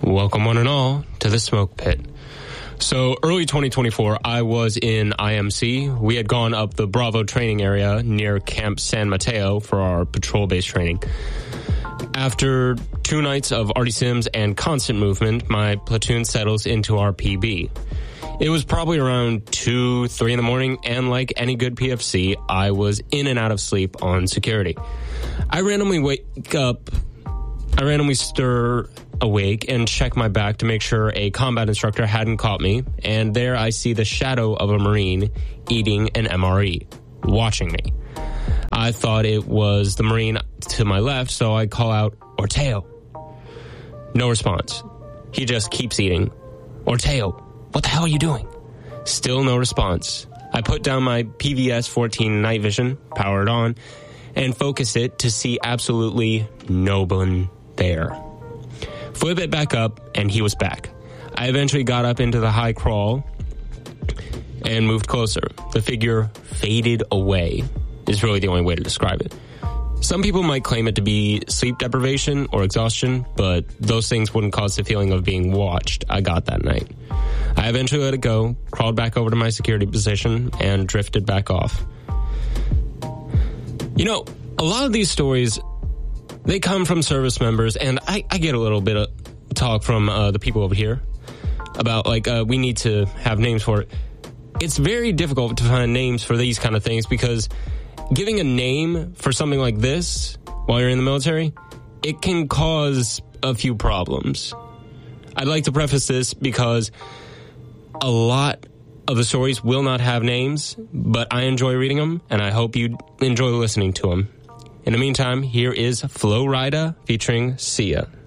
Welcome one and all to the Smoke Pit. So early 2024, I was in IMC. We had gone up the Bravo training area near Camp San Mateo for our patrol-based training. After 2 nights of Artie Sims and constant movement, my platoon settles into our PB. It was probably around 2, 3 in the morning, and like any good PFC, I was in and out of sleep on security. I randomly stir awake and check my back to make sure a combat instructor hadn't caught me, and there I see the shadow of a Marine eating an MRE, watching me. I thought it was the Marine to my left, so I call out, "Orteo." No response. He just keeps eating. "Orteo, what the hell are you doing?" Still no response. I put down my PVS-14 night vision, power it on, and focus it to see absolutely no one there. Flip it back up, and he was back. I eventually got up into the high crawl and moved closer. The figure faded away is really the only way to describe it. Some people might claim it to be sleep deprivation or exhaustion, but those things wouldn't cause the feeling of being watched I got that night. I eventually let it go, crawled back over to my security position, and drifted back off. You know, a lot of these stories, they come from service members, and I get a little bit of talk from the people over here about, we need to have names for it. It's very difficult to find names for these kind of things because giving a name for something like this while you're in the military, it can cause a few problems. I'd like to preface this because a lot of the stories will not have names, but I enjoy reading them, and I hope you enjoy listening to them. In the meantime, here is Flo Rida featuring Sia.